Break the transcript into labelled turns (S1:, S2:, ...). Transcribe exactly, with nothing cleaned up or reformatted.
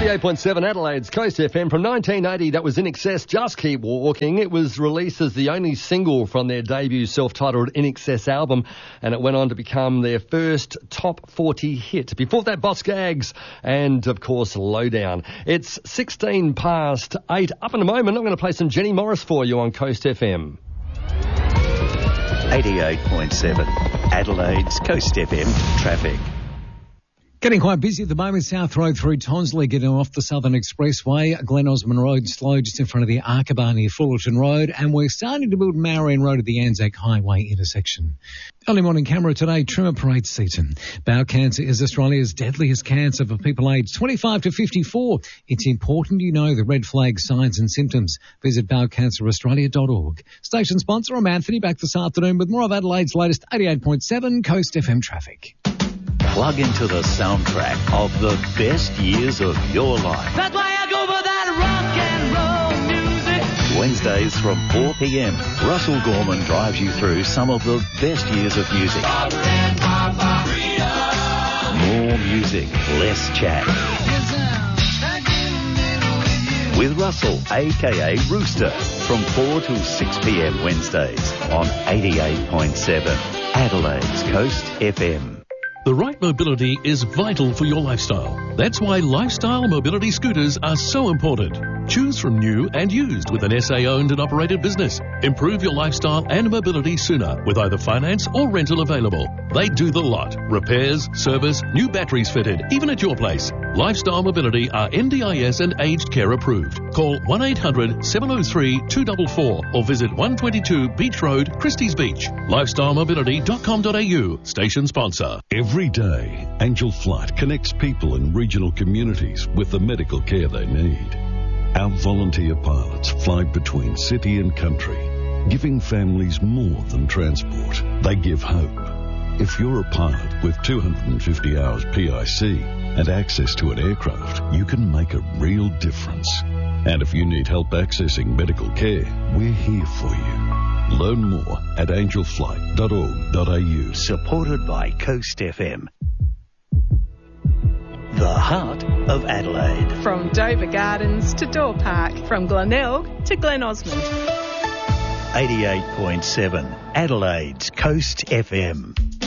S1: eighty-eight point seven Adelaide's Coast F M. From nineteen eighty, that was In Excess, Just Keep Walking. It was released as the only single from their debut self-titled In Excess album, and it went on to become their first top forty hit. Before that, Boss Gags and, of course, Lowdown. It's sixteen past eight. Up in a moment, I'm going to play some Jenny Morris for you on Coast F M.
S2: eighty-eight point seven Adelaide's Coast F M traffic.
S3: Getting quite busy at the moment. South Road through Tonsley, getting off the Southern Expressway. Glen Osmond Road slow just in front of the Arcabah near Fullerton Road. And we're starting to build Marion Road at the Anzac Highway intersection. Early morning camera today, Trimmer Parade season. Bowel cancer is Australia's deadliest cancer for people aged twenty-five to fifty-four. It's important you know the red flag signs and symptoms. Visit bowel cancer australia dot org. Station sponsor, I'm Anthony, back this afternoon with more of Adelaide's latest eighty-eight point seven Coast F M traffic.
S2: Plug into the soundtrack of the best years of your life.
S4: That's why I go for that rock and roll music.
S2: Wednesdays from four p.m, Russell Gorman drives you through some of the best years of music. More music, less chat. With Russell, a k a. Rooster, from four till six p.m. Wednesdays on eighty-eight point seven Adelaide's Coast F M.
S5: The right mobility is vital for your lifestyle. That's why lifestyle mobility scooters are so important. Choose from new and used with an S A-owned and operated business. Improve your lifestyle and mobility sooner with either finance or rental available. They do the lot. Repairs, service, new batteries fitted, even at your place. Lifestyle Mobility are N D I S and aged care approved. Call one eight hundred seven oh three two four four or visit one twenty-two Beach Road, Christie's Beach. lifestyle mobility dot com dot a u. Station sponsor.
S6: Every day, Angel Flight connects people in regional communities with the medical care they need. Our volunteer pilots fly between city and country, giving families more than transport. They give hope. If you're a pilot with two hundred fifty hours P I C and access to an aircraft, you can make a real difference. And if you need help accessing medical care, we're here for you. Learn more at angel flight dot org dot a u.
S2: Supported by Coast F M. The heart of Adelaide.
S7: From Dover Gardens to Door Park. From Glenelg to Glen Osmond.
S2: eighty-eight point seven Adelaide's Coast F M.